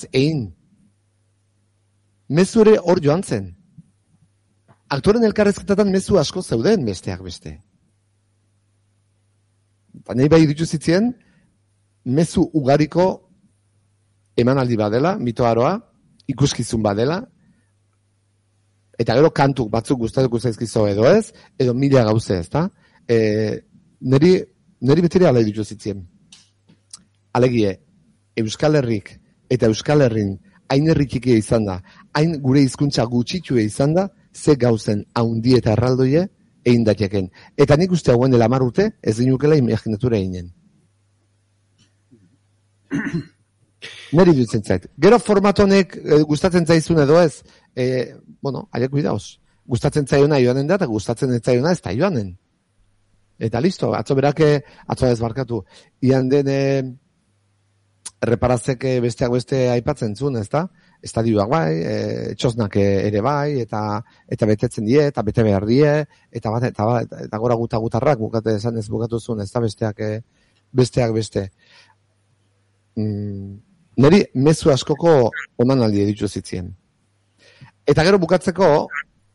beraz, egin. Mezu ere hor joan zen. Aktoren elkarrezketatan mezu asko zeuden besteak beste. Nahi bai ditu zitzien, mezu ugariko emanaldi badela, mitoaroa, ikuskizun badela, eta gero kantuk batzuk gustatuko zaizkizo edo ez, edo mila gauze ez, da? Neri betire ala ditu zitzien. Alegie, Euskal Herrik eta Euskal Herrin hain herrikikia izan da, hain gure hizkuntza gutxitue izan da, ze gauzen haundi eta erraldoie egin dateken. Eta nik uste hauen dela 10 urte, ez dinukela imaginatura eginen. Neri dutzen zait. Gero formatonek gustatzen zaizun edo ez, haiek kuidauz. Gustatzen zaiona joanen da, eta gustatzen ez zaiona ez da joanen. Eta listo, atzo ez barkatu. Ian den erreparazek besteak beste aipatzen zuen, ez da? Estadioak bai, txosnak ere bai, eta betetzen die, eta bete behar die, eta gora gutarrak bukate esan ez bukatu zuen, ez da besteak beste. Neri mezu askoko omanaldi editu zitzien. Eta gero bukatzeko,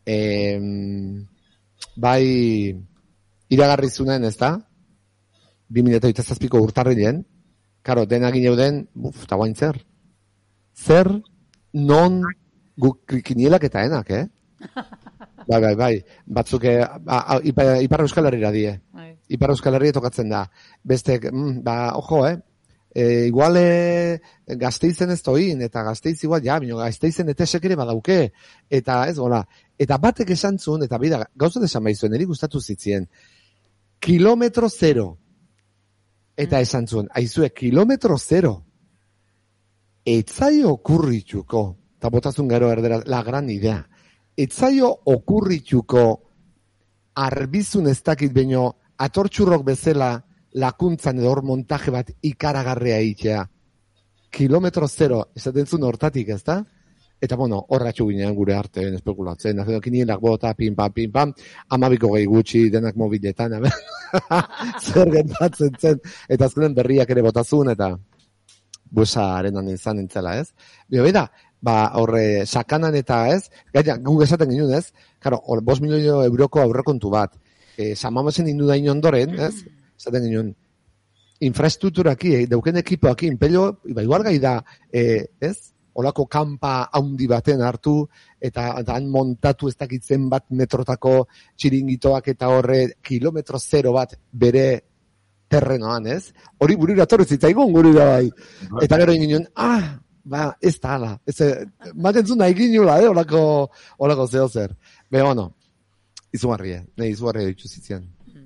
bai iragarri zunen, ez da? 2007ko urtarrilen, karo, denak gineuden, eta guain zer? Zer, non, kinielak eta enak, Bai. Batzuk, Ipar Euskal Herrira die. Ipar Euskal Herria tokatzen da. Bestek, ojo, igual Gasteizen ez toin, eta Gasteiz igual, Gasteizen etesek ere badauke, eta ez gola. Eta batek esan zuen, eta bida, gauzat esan baizuen, eri gustatu zitzien, kilometro 0. Eta esan zuen, aizue, kilometro 0. Etzaio okurrituko, eta botazun gero erdera, la gran idea, etzaio okurrituko arbizun ez dakit baino, atortxurrok bezala lakuntzan edo hor montaje bat ikaragarrea egitea. Kilometro 0, esaten zuen hortatik, ez da? Eta, horratxu ginean gure arteen espekulatzen, kinielak bota, pim-pam, 12 gehi gutxi, denak mobiletan, zer gertatzen zen, eta azkenen berriak ere botazun, eta buesa arenan izan entzela, ez? Bida, horre, sakanan eta ez, gaita, guk esaten ginen, ez? Karo, 5 milio euroko aurrekontu bat, samamozen indu da inondoren, ez? Esaten ginen, infrastrukturaki, dauken ekipoaki, inpelio, igual gai da, ez? Olako kanpa haundi baten hartu, eta han montatu ez dakitzen bat metrotako txiringitoak eta horre kilometro 0 bat bere terrenoan, ez? Hori burura torri zitzaigun gurira bai. Eta gero ingin, ez da ala. Maten zuen nahi ginula, olako zeo zer. Izugarria, ditu zitzen.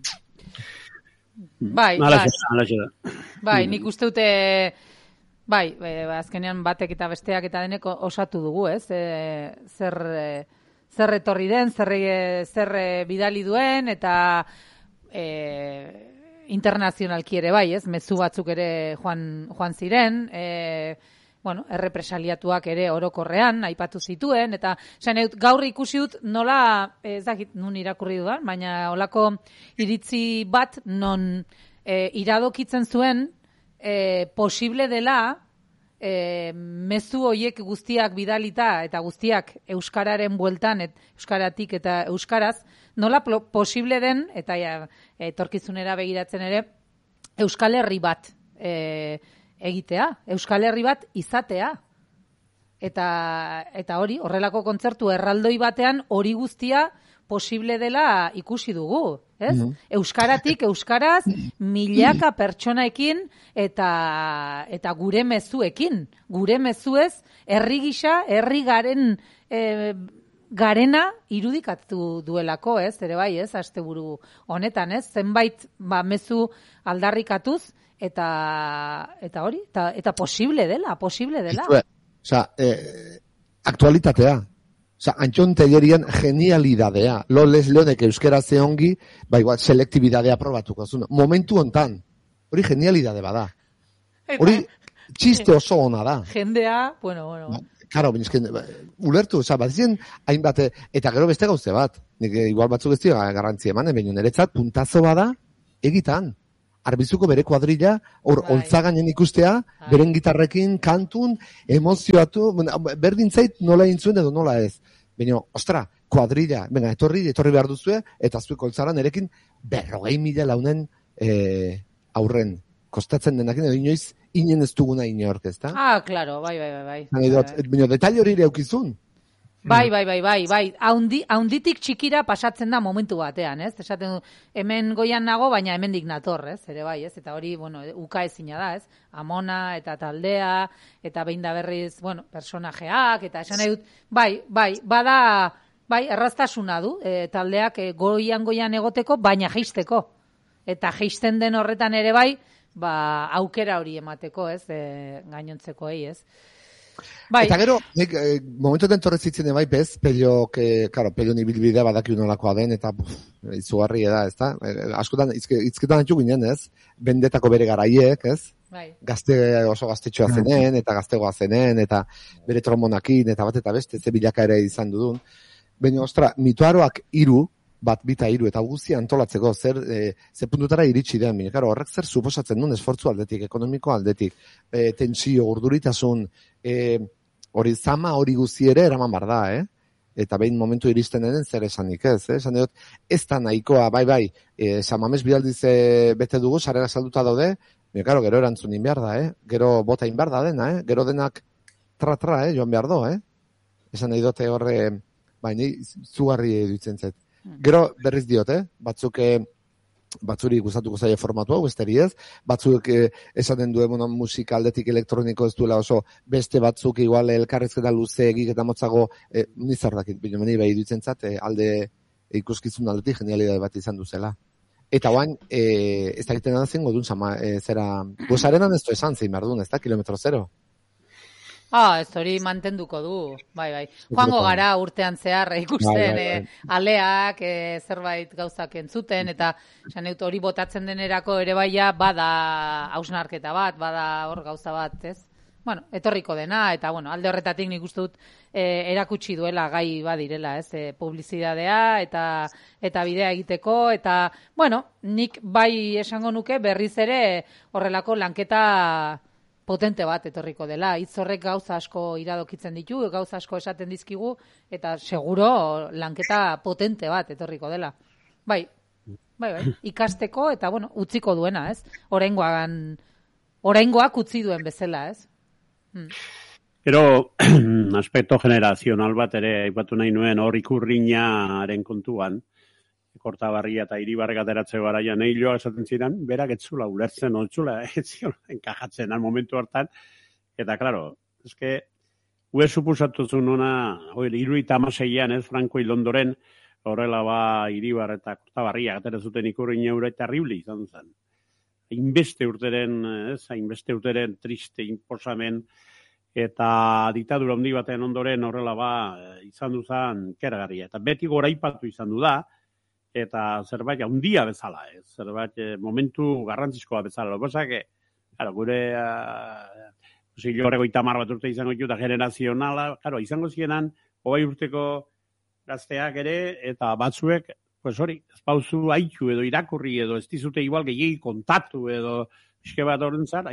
Bai, nik uste dute... Bai, azkenean batek eta besteak eta denek osatu dugu, ez? Zer etorri den, zer bidali duen, eta internazionalki ere bai, ez? Mezu batzuk ere joan ziren, errepresaliatuak ere orokorrean, aipatu zituen, eta gaur ikusi dut nola, ez dakit nun irakurri dudan, baina olako iritzi bat non iradokitzen zuen, posible dela mezu hoiek guztiak bidalita eta guztiak euskararen bueltan, euskaratik eta euskaraz, nola posible den, eta etorkizunera begiratzen ere, Euskal Herri bat egitea, Euskal Herri bat izatea. Eta hori, horrelako kontzertu erraldoi batean hori guztia posible dela ikusi dugu, ez? Euskaratik, euskaraz, milaka pertsonaekin eta gure mezuekin. Gure mezuez, herri gisa, herri garena irudikatu duelako, ez? Ere bai, ez? Asteburu honetan, ez? Zenbait mezu aldarrikatuz eta hori, eta posible dela. Aktualitatea. Antxon Tellerian genialidadea. Loles Leonek euskera zeongi, igual, selektibidadea probatuko. Momentu hontan, hori genialidade bada. Hori txiste oso ona da. Jendea, bueno. Karo, ulertu, bazien hainbat, eta gero beste gauze bat. Nik igual batzuk ez dira garrantzia eman, baina niretzat puntazo bada egitan. Arbizuko bere kuadrilla, hor, Bai. oltzaganen ikustea, Bai. beren gitarrekin, kantun, emozioatu, berdin zait nola intzuen edo nola ez. Baina, ostra, kuadrilla, etorri behar duzue, eta zuek oltzaran erekin 40.000 launen aurren. Kostatzen denakin, edo inoiz, inen ez duguna inork, ezta? Ah, claro, bai. Baina, detail hori ere aukizun. Bai. Haunditik txikira pasatzen da momentu batean, ez? Esaten du, hemen goian nago, baina hemendik nator, ez? Ere bai, ez? Eta hori, bueno, uka ezina da, ez? Amona eta taldea, eta behin da berriz, bueno, personajeak, eta esan nahi dut, bada, erraztasuna du, taldeak goian egoteko, baina jeisteko. Eta jeisten den horretan ere bai, aukera hori emateko, ez? Gainontzekoei, ez? Bai. Eta gero, momentoten torrezitzen bai, bez, Pello ibilbidea badaki nolakoa den, eta izugarri da, ez da? Askotan, izketan antxu ginen, ez? Bendetako bere garaiek, ez? Bai. Oso gaztetxoa zenen, eta gaztegoa zenen, eta bere trombonakin, eta bat eta beste, ze bilaka ere izan dudun. Baina, ostra, mitoaroak 3, bat bita 3, eta guzti antolatzeko, ze puntutara iritsi den, horrek zer suposatzen duen esfortzu aldetik, ekonomiko aldetik, tentsio, urduritasun, hori zama hori guzti ere eraman bar da, Eta behin momentu iristen denen zer esanik ez, Esan dut, ez da nahikoa, bai, San Mames bidaldiz bete dugu, sarera salduta daude, gero erantzunin behar da, Gero bota behar da dena, Gero denak tra, joan behar do, Esan nahi dute horre, ni zugarri dutzen zait. Gero berriz diot, batzuri gustatuko zaie formatu hau, besteri ez, batzuk esaten duen musika aldetik elektroniko ez duela oso, beste batzuk igual elkarrezketa luze egik eta motzago, nizardakit, binomeni behi dutzen zat, alde ikuskizun aldetik genialidade bat izan duzela. Eta oain, ez da egiten da zengo duen, zera, gozarenan ez du esan zein behar duen, ez da, kilometro zero. Ez hori mantenduko du, bai. Joango gara urtean zehar ikusten aleak, zerbait gauzak entzuten, eta hori botatzen denerako ere baia bada hausnarketa bat, bada hor gauza bat, ez? Bueno, etorriko dena, eta alde horretatik nik uste dut erakutsi duela gai badirela, ez? Publizidadea eta bidea egiteko, eta, nik bai esango nuke berriz ere horrelako lanketa potente bat etorriko dela. Hitz horrek gauza asko iradokitzen ditu, gauza asko esaten dizkigu, eta seguro lanketa potente bat etorriko dela. Bai. Ikasteko eta, utziko duena, ez? Oraingoak utzi duen bezala, ez? Pero, aspekto generazional bat ere, aipatu nahi nuen, hor Ikurriñaren kontuan, Kortabarria eta Iribarrek ateratzeko garaian eiloa esaten ziren, berak etzula ulertzen, otzula, etziola enkajatzen al momentu hartan, eta, klaro, ue supusatu zuen ona, 76an, ez, Franco hil ondoren, horrela Iribar eta Kortabarria aterazuten Ikurriña ura eta terrible izan zen. Hainbeste urteren triste, imposamen, eta diktadura handi baten ondoren horrela izan duzan keragarria. Eta beti goraipatu izan du da, eta zerbait handia bezala, zerbait momentu garrantzizkoa bezala. Gure horrego 30 bat urte izango ditu, eta generazionala, izango zienan, 20 urteko gazteak ere, eta batzuek, hori, ez pauzu haitu edo irakurri edo ez dizute igual gehiagi kontatu edo eske bat horrentzat,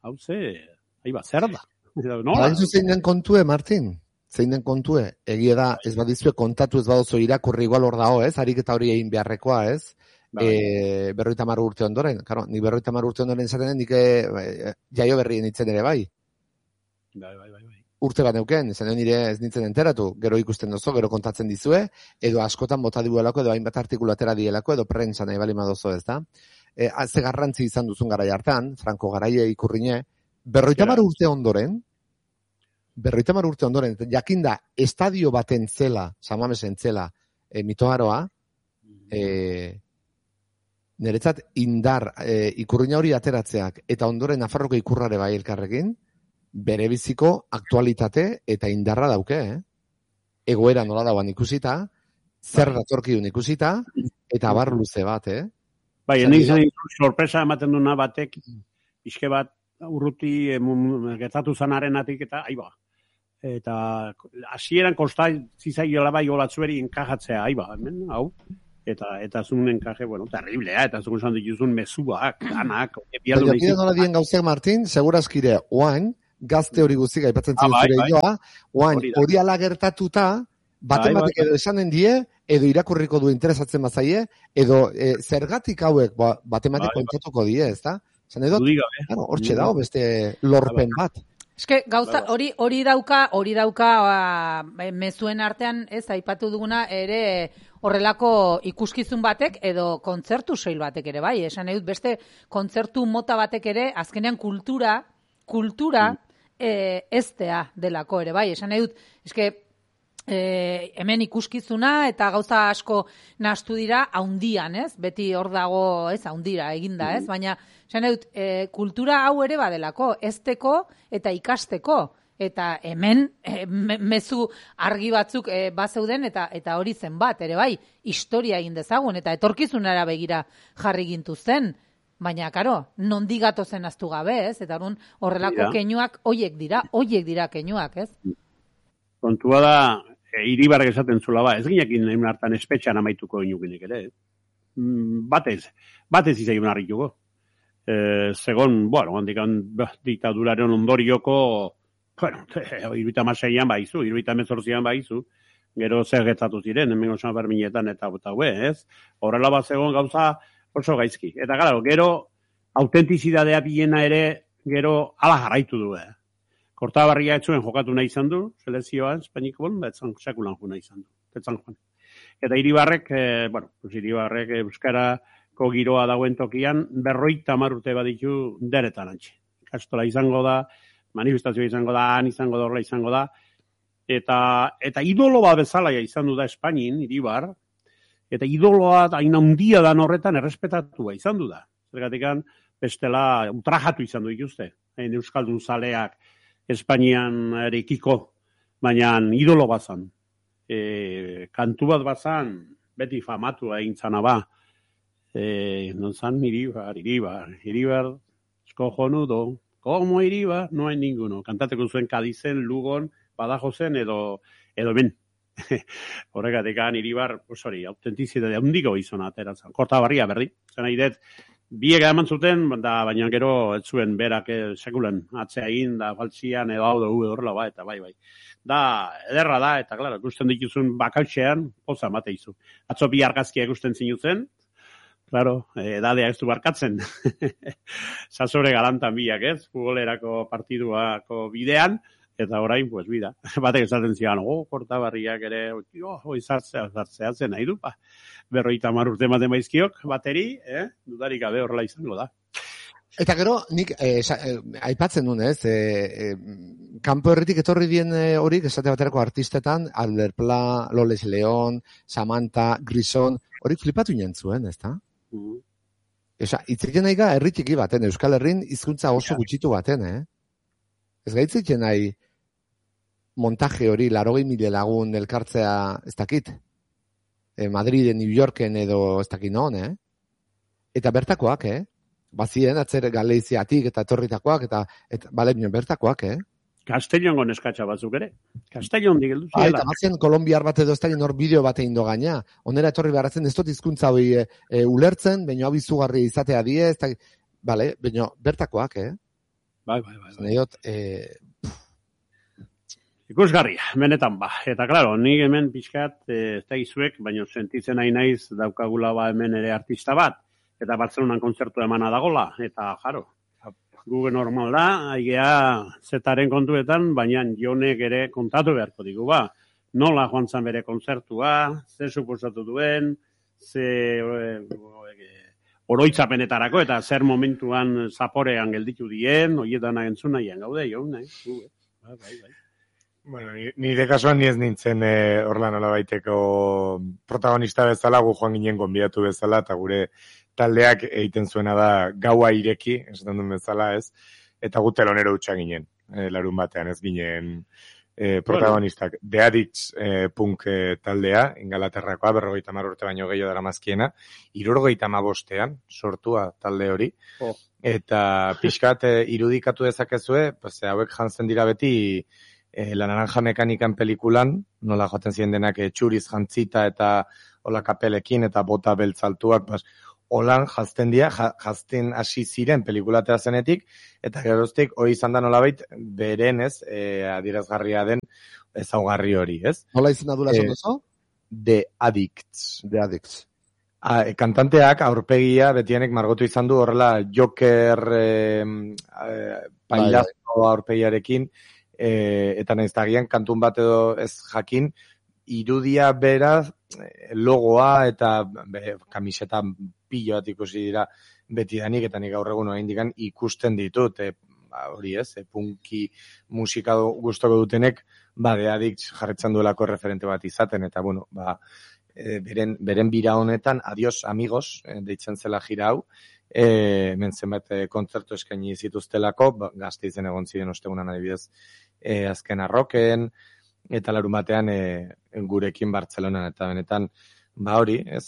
zer da? Haintzu zein den kontue, Martin? Zein den kontue? Egia da, ez badizue kontatu ez badozo irakurri igual hor dao, ez? Harik eta hori egin beharrekoa, ez? 50 urte ondoren. Claro, ni 50 urte ondoren zaten, nik jaio berrien itzen ere bai. Bai. Urte bat neuken, izan nire ez nintzen enteratu, gero ikusten dozo, gero kontatzen dizue, edo askotan bota dibuelako, edo hainbat artikulatera dielako, edo prentsa nahi bali madozo, ez da? Ze garrantzi izan duzun garai hartan, Franco garaie Ikurriñe, 50 urte ondoren, jakinda estadio baten zela, San Mamesen zela, mitoaroa, niretzat indar Ikurriña hori ateratzeak, eta ondoren Nafarroko ikurrare bai elkarrekin, bere biziko aktualitate eta indarra dauke, Egoera nola dauan ikusita, zer datorkidun ikusita, eta bar luze bat, Bai, ene sorpresa ematen duna batek, izke bat, urruti gertatu zanarenatik eta eta hasieran kosta zitzaiola bai olatzueri enkajatzea, hemen, hau. eta zuen enkaje, bueno, terriblea, eta zuen esan dituzun mezuak, danak, baina pide nola dien gauzek, Martin, segurazkire, oain, gazte hori guztik aipatzen zure joa, oain, hori ala gertatuta, baten batek edo esanen die, edo irakurriko du interesatzen bazaie, edo zergatik hauek baten batek kontatuko die, ez da? Zan edo, hortxe dago beste lorpen bat. Eske, gauza, hori dauka mezuen artean, ez, aipatu duguna, ere horrelako ikuskizun batek, edo kontzertu soil batek ere, bai, esan edut, beste kontzertu mota batek ere, azkenean kultura eztea delako ere, bai, esan edut, eske, hemen ikuskizuna eta gauza asko nahastu dira haundian, ez? Beti hor dago, ez, haundira eginda, ez? Baina, esan dut, kultura hau ere badelako, ezteko eta ikasteko. Eta hemen mezu argi batzuk bazeuden eta hori zen bat, ere bai, historia egin dezagun, eta etorkizunara begira jarri gintu zen. Baina, karo, nondik gatozen aztu gabe, ez? Eta horrelako keinuak hoiek dira keinuak, ez? Kontua da, Iribarrek esaten zula ba, ez ginekin nahi hartan espetxan amaituko inukinik ere. Batez izaiun harrituko. Segon, bueno, handikan diktaduraren ondorioko, bueno, 76an baizu, 78an baizu, gero zer gertatu ziren, hemen San Ferminetan eta ez? Horrela bat zegoen gauza oso gaizki. Eta gara, gero autentizidadea bilena ere, gero ala jarraitu du, Kortabarria etzuen jokatu nahi izan du, selezioan, Espainiko bon, etzan sakulan jo nahi izan du, etzan joan. Eta Iribarrek, Iribarrek Euskarako giroa dauen tokian, 50 urte baditu deretan antxe. Kastola izango da, manifestazioa izango da, han izango da, horrela izango da, eta idoloa bezala izan du da Espainin, Iribar, eta idoloa hain handia dan horretan errespetatua izan du da. Zergatikan, bestela, ultrajatu izan du ikuste, Euskaldun zaleak, Espainian erikiko, baina idolo bazan. Kantu bat bazan, beti famatua egin zana ba. Non zan, Iribar, escojonudo, como Iribar, no hay ninguno. Kantateko zuen Kadizen, Lugon, Badajozen edo ben. Horregatik Iribar, autentizitatea handiko izan ateratzen. Kortabarria berri, zen nahi dut, biega eman zuten, baina gero ez zuen berak sekulen atzea egin, da faltzian edo hau dugu horrela ba, eta bai. Da, ederra da, eta klaro, ikusten dituzun bakaltxean, poza emate izu. Atzo bi argazkia ikusten zinutzen, klaro, edadea ez du barkatzen. Sasore galantan biak ez, futbolerako partiduako bidean, eta orain, pues, bida. Batek esaten zian, Kortabarriak ere, zartzeatzen nahi du, 50 urte ematen baizkiok, bateri, dudarik gabe horrela izango da. Eta gero, nik aipatzen duen, ez, kanpo herritik etorri dien horik, esate baterako artistetan, Albert Pla, Loles León, Samantha, Grison, horik flipatu inen zuen, ez da? Itziken nahi ga, herri txiki baten, Euskal Herrin hizkuntza oso gutxitu baten, Ez gaitziken nahi montaje hori, 80.000 lagun elkartzea, ez dakit, Madriden, New Yorken edo ez dakit non, Eta bertakoak, Bazien, atzer Galiziatik eta etorritakoak, eta bale, bertakoak, Castellongo neskatxa batzuk ere. Castellon digeldu ziela. Eta bazien kolombiar bat edo ez dakit nor bideo bat egin gaina. Onera etorri beharratzen, ez dut hizkuntza hori ulertzen, baina hau izugarri izatea die, ez dakit, bale, baina bertakoak, Bai. Zaneiot, Ikusgarria, benetan ba. Eta, klaro, nik hemen pixkat, ez da izuek, baina sentitzen nahi naiz daukagula ba hemen ere artista bat, eta Bartzelonan kontzertu emana dagola, eta, jaro, guge normal da, aigea zetaren kontuetan, baina Jonek ere kontatu beharko digu ba. Nola joan zan bere kontzertua, ze suposatu duen, ze oroitzapenetarako, eta zer momentuan zaporean gelditu dien, horietan agentzun nahian gaude, Jon, Bai. Bueno, nire kasuan ni ez nintzen horla nola baiteko protagonista bezala, gu joan ginen gonbidatu bezala, eta gure taldeak egiten zuena da gaua ireki, esaten duen bezala ez, eta gu telonero utxa ginen, larun batean ez ginen protagonistak. Bueno. The Addicts punk taldea, Ingalaterrakoa, 50 urte baino gehiago dara mazkiena, 75ean sortua talde hori, eta pixkat irudikatu dezakezue, hauek jantzen dira beti La Naranja Mekanikan pelikulan, nola joaten ziren denak txuriz jantzita eta hola kapelekin eta bota beltzaltuak, holan jazten dira, jazten hasi ziren pelikulatea zenetik, eta geroztik hori izan da nolabait beren adierazgarria den ezaugarri hori, ez? Nola izan adula esan duzu? The Addicts. The Addicts. Kantanteak aurpegia betianek margotu izan du horrela Joker pailazo aurpegiarekin, eta naiztagian kantun bat edo ez jakin, irudia beraz, logoa eta kamiseta pilo bat ikusi dira beti danik, eta nik gaur egun oraindik ikusten ditut, hori ez, punki musika gustoko dutenek, The Addicts jarretzen duelako referente bat izaten, eta bueno, beren bira honetan, adios amigos, deitzen zela jira hau, hemen zenbat kontzertu eskaini zituztelako, Gasteizen egon ziren ostegunan adibidez, azken arroken, eta larun batean gurekin Bartzelonan, eta benetan, hori, ez,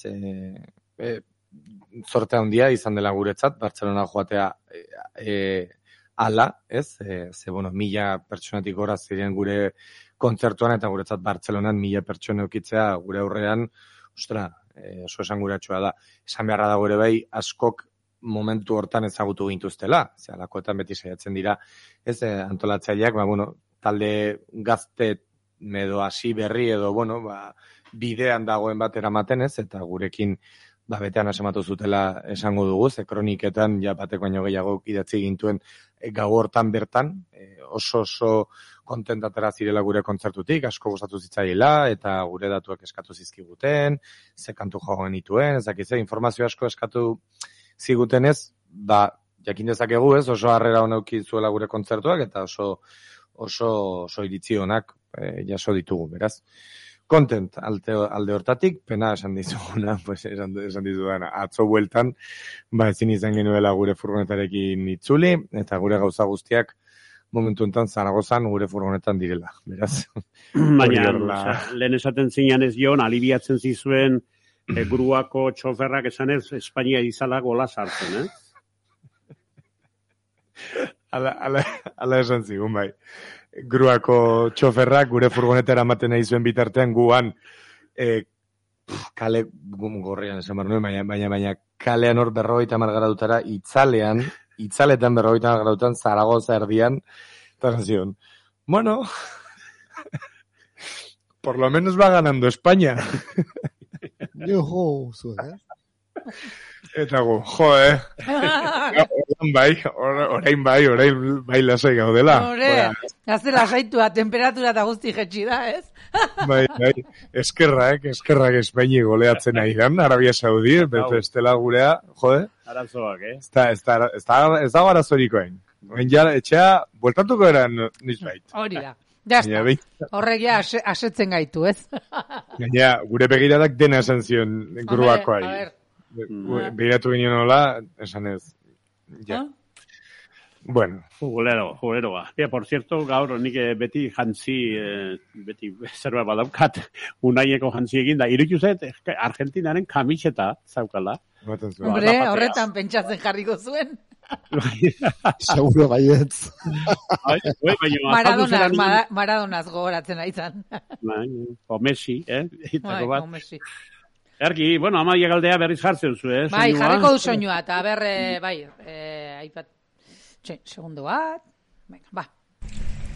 zorte handia izan dela guretzat, Bartzelona joatea ala, ez, ze, bueno, 1000 pertsonatik gora ziren gure kontzertuan, eta guretzat Bartzelonan 1000 pertsona eukitzea gure aurrean, ostra, oso esan guratxoa da. Esan beharra da gure bai, askok momentu hortan ezagutu gintuztela, ze alakoetan beti saiatzen dira, ez, antolatzaileak, bueno, talde gazte edo hasi berri edo, bueno, bidean dagoen bat eramaten ez, eta gurekin betean asematu zutela esango dugu, ze kroniketan ja batek baino gehiago idatzi gintuen gau hortan bertan, oso kontentatera zirela gure kontzertutik, asko gustatu zitzaiela, eta gure datuak eskatu zizkiguten, ze kantu joan genituen, ez dakiz, informazio asko eskatu zigutenez, jakin dezakegu ez, oso harrera honeuki zuela gure kontzertuak, eta oso iritzi honak jaso ditugu, beraz. Content alde hortatik, pena esan dizuguna, esan dizugana, atzo bueltan, ezin izan genuela gure furgonetarekin itzuli, eta gure gauza guztiak momentu enten Zaragozan gure furgonetan direla, beraz. Baina, lehen esaten zinean ez joan, alibiatzen zizuen gruako txoferrak esanez, Espainia izala gola sartzen, Ala esan zigun, bai. Gruako txoferrak gure furgonetara ematen nahi zuen bitartean guan kale gorrian esan behar nuen, baina kalean hor 50 graduetara itzaletan 50 graduetan Zaragoza erdian, eta zion, bueno, por lo menos va ganando España. Joho, Eta gu, orain bai lasai gaudela. Gazte lasaitua, temperatura eta guzti jetxi da, ez? Bai, eskerrak Espaini goleatzen nahi dan, Arabia Saudi, bestela gurea, Arazoak, Ez dago arazorikoen. Etxea, bueltatuko eran nizbait. Hori da. Jazta, horrek asetzen gaitu, ez? Gaina, gure begiradak dena esan zion gruakoai. A ver. Begiratu ginen hola, esan ez. Ja. Bueno. Juguleroa. Por cierto, gaur nik beti jantzi, beti zerba badaukat, unaieko jantzi egin da. Irutu zet, Argentinaren kamiseta zaukala. Hombre, horretan pentsatzen jarriko zuen. Seguro baietz. Maradonaz gogoratzen aizan. O Messi, O Messi. Erki, bueno, Amaia galdea berriz jartzen zu, Bai, jarriko du soinua, eta aipat, segundo bat, venga, ba.